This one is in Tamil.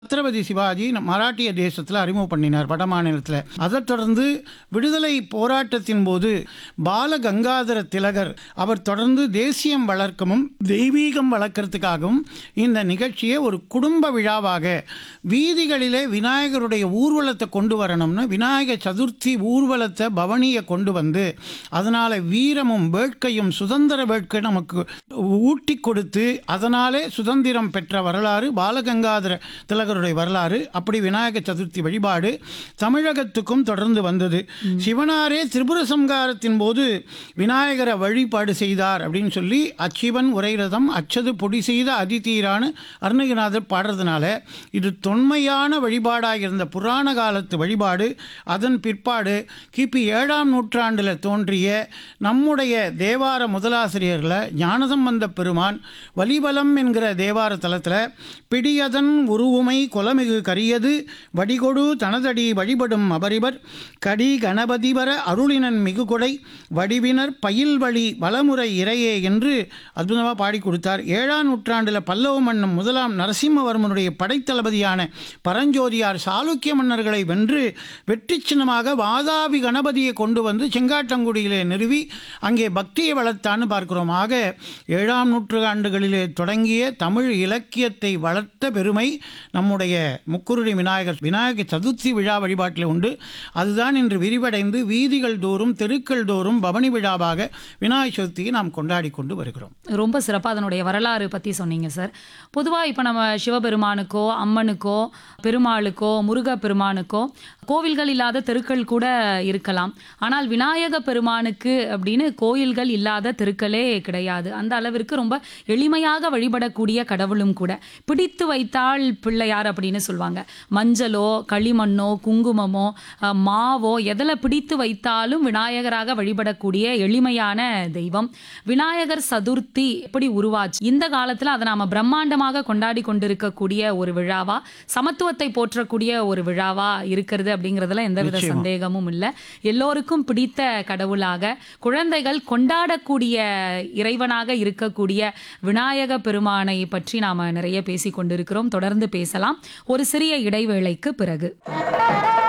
சத்ரபதி சிவாஜி மராட்டிய தேசத்தில் அறிமுகம் பண்ணினார், வட மாநிலத்தில். அதைத் தொடர்ந்து விடுதலை போராட்டத்தின் போது பால கங்காதர திலகர் அவர் தொடர்ந்து தேசியம் வளர்க்கவும் தெய்வீகம் வளர்க்கறதுக்காகவும் இந்த நிகழ்ச்சியை ஒரு குடும்ப விழாவாக வீதிகளிலே விநாயகருடைய ஊர்வலத்தை கொண்டு வரணும்னு விநாயக சதுர்த்தி ஊர்வலத்தை பவனியை கொண்டு வந்து அதனால் வீரமும் வேட்கையும் சுதந்திர வேட்கை நமக்கு ஊட்டி கொடுத்து அதனாலே சுதந்திரம் பெற்ற வரலாறு பாலகங்காதர திலகருடைய வரலாறு. அப்படி விநாயக சதுர்த்தி வழிபாடு தமிழகத்துக்கும் தொடர்ந்து வந்தது. சிவனாரே திரிபுர சம்ஹாரத்தின் போது விநாயகரை வழிபாடு செய்தார் அப்படின்னு சொல்லி அச்சிவன் உரைரதம் அச்சது பொடி செய்த அதிதீரான அருணகிரிநாதர் பாடுறதுனால இது தொன்மையான வழிபாடாக இருந்த புராண காலத்து வழிபாடு. அதன் பிற்பாடு கிபி 7ஆம் நூற்றாண்டில் தோன்றிய நம்முடைய தேவார முதலாசிரியர்களை ஞானசம்பந்த பெருமான் வலிபலம் என்கிற தேவார தலத்தில் பிடியதன் உருவுமை கொலமிகு கரியது வடிகொடு தனதடி வழிபடும் அபரிபர் கடி கணபதிவர அருளினன் மிகு கொடை வடிவினர் பயில் வழி வளமுறை இறையே என்று அற்புதமாக பாடி கொடுத்தார். 7ஆம் நூற்றாண்டில் பல்லவ மன்னன் முதலாம் நரசிம்மவர்மனுடைய படைத்தளபதியான பரஞ்சோதியார் சாளுக்கிய மன்னர்களை வென்று வெற்றி சின்னமாக வாதாபி கணபதியை கொண்டு வந்து செங்காட்டங்குடியிலே நிறுவி அங்கே பக்தியை வளர்த்தான்னு பார்க்கிறோம். ஆக 7ஆம் நூற்றாண்டுகளிலே தொடங்கிய தமிழ் இலக்கியத்தை வளர்த்த பெருமை நம்முடைய முக்குருடி விநாயக சதுர்த்தி விழா வழிபாட்டில் உண்டு. அதுதான் இன்று விரிவடைந்து வீதிகள் தோறும் தெருக்கள் தோறும் பவனி விழாவாக விநாயகர் சதுர்த்தியை நாம் கொண்டாடி கொண்டு வருகிறோம். ரொம்ப சிறப்பாக அதனுடைய வரலாறு பற்றி சொன்னீங்க சார். பொதுவாக இப்போ நம்ம சிவபெருமானுக்கோ அம்மனுக்கோ பெருமாளுக்கோ முருகப்பெருமானுக்கோ கோவில்கள் இல்லாத தெருக்கள் கூட இருக்கலாம். ஆனால் விநாயக பெருமானுக்கு அப்படின்னு கோயில்கள் இல்லாத தெருக்களே கிடையாது. அந்த அளவிற்கு ரொம்ப எளிமையாக வழிபடக்கூடிய கடவுளும் கூட. பிடித்து வைத்தால் பிள்ளையார் அப்படின்னு சொல்லுவாங்க. மஞ்சளோ களிமண்ணோ குங்குமமோ மாவோ எதில் பிடித்து வைத்தாலும் விநாயகராக வழிபடக்கூடிய எளிமையான தெய்வம். விநாயகர் சதுர்த்தி எப்படி உருவாச்சு? இந்த காலத்தில் அதை நாம் பிரம்மாண்டமாக கொண்டாடி கொண்டிருக்கக்கூடிய ஒரு விழாவா, சமத்துவத்தை போற்றக்கூடிய ஒரு விழாவா இருக்கிறது அப்படிங்கிறதுல எந்தவித சந்தேகமும் இல்லை. எல்லோருக்கும் பிடித்த கடவுளாக குழந்தைகள் கொண்டாடக்கூடிய இறைவனாக இருக்கக்கூடிய விநாயக பெருமானை பற்றி நாம் நிறைய பேசி கொண்டிருக்கிறோம். தொடர்ந்து பேசலாம் ஒரு சிறிய இடைவேளைக்கு பிறகு.